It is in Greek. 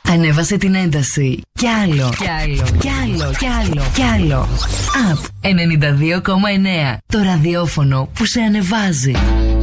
Ανέβασε την ένταση. Κι άλλο. Κι άλλο. Κι άλλο. Κι άλλο. Κι άλλο. Απ 92,9. Το ραδιόφωνο που σε ανεβάζει.